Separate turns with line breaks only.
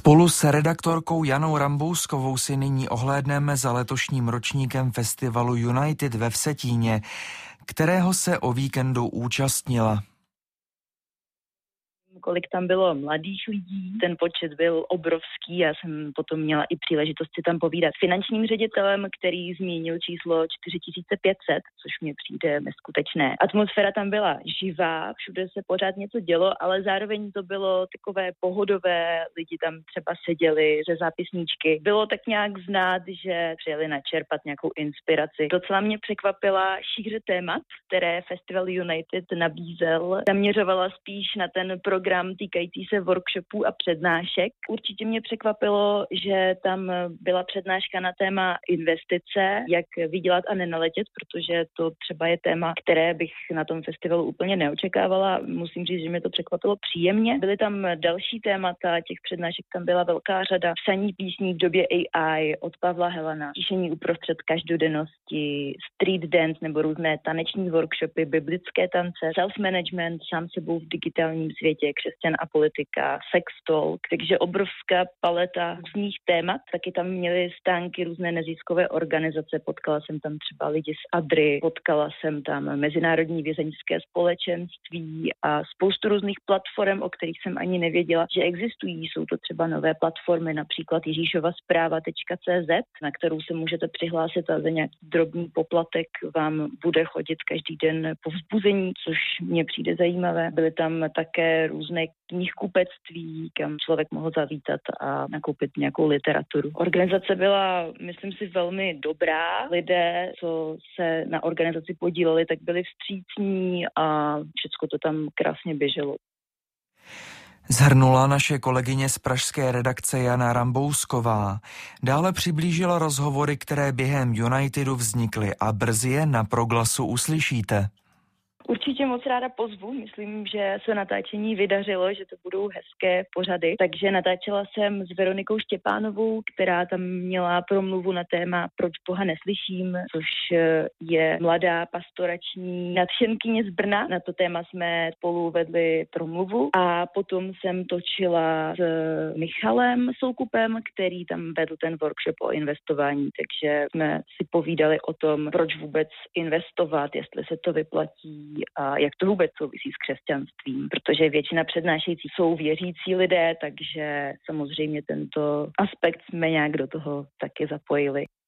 Spolu s redaktorkou Janou Rambouskovou si nyní ohlédneme za letošním ročníkem festivalu United ve Vsetíně, kterého se o víkendu účastnila.
Kolik tam bylo mladých lidí, ten počet byl obrovský, já jsem potom měla i příležitost si tam povídat s finančním ředitelem, který zmínil číslo 4500, což mně přijde neskutečné. Atmosféra tam byla živá, všude se pořád něco dělo, ale zároveň to bylo takové pohodové, lidi tam třeba seděli ze zápisníčky. Bylo tak nějak znát, že přijeli načerpat nějakou inspiraci. Docela mě překvapila šíře témat, které Festival United nabízel. Zaměřovala spíš na ten program týkající se workshopů a přednášek. Určitě mě překvapilo, že tam byla přednáška na téma investice, jak vydělat a nenaletět, protože to třeba je téma, které bych na tom festivalu úplně neočekávala. Musím říct, že mě to překvapilo příjemně. Byly tam další témata, těch přednášek tam byla velká řada. Psaní písní v době AI od Pavla Helena, píšení uprostřed každodennosti, street dance nebo různé taneční workshopy, biblické tance, self-management, sám sebou v digitálním světě, křesťan a politika, sex talk, takže obrovská paleta různých témat. Taky tam měly stánky různé neziskové organizace, potkala jsem tam třeba lidi z Adry, potkala jsem tam Mezinárodní vězeňské společenství a spoustu různých platform, o kterých jsem ani nevěděla, že existují. Jsou to třeba nové platformy, například Ježíšovaspráva.cz, na kterou se můžete přihlásit a za nějaký drobný poplatek vám bude chodit každý den povzbuzení, což mně přijde zajímavé. Byly tam také různé knihkupectví, kam člověk mohl zavítat a nakoupit nějakou literaturu. Organizace byla, myslím si, velmi dobrá. Lidé, co se na organizaci podíleli, tak byli vstřícní a všechno to tam krásně běželo.
Shrnula naše kolegyně z pražské redakce Jana Rambousková. Dále přiblížila rozhovory, které během Unitedu vznikly a brzy je na Proglasu uslyšíte.
Určitě moc ráda pozvu, myslím, že se natáčení vydařilo, že to budou hezké pořady, takže natáčela jsem s Veronikou Štěpánovou, která tam měla promluvu na téma Proč Boha neslyším, což je mladá pastorační nadšenkyně z Brna. Na to téma jsme spolu vedli promluvu a potom jsem točila s Michalem Soukupem, který tam vedl ten workshop o investování, takže jsme si povídali o tom, proč vůbec investovat, jestli se to vyplatí, a jak to vůbec souvisí s křesťanstvím, protože většina přednášejících jsou věřící lidé, takže samozřejmě tento aspekt jsme nějak do toho taky zapojili.